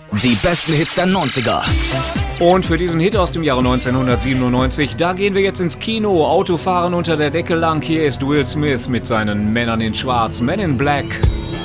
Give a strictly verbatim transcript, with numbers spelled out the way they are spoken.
Die besten Hits der neunziger. Und für diesen Hit aus dem Jahre neunzehnhundertsiebenundneunzig, da gehen wir jetzt ins Kino. Autofahren unter der Decke lang. Hier ist Will Smith mit seinen Männern in Schwarz, Men in Black.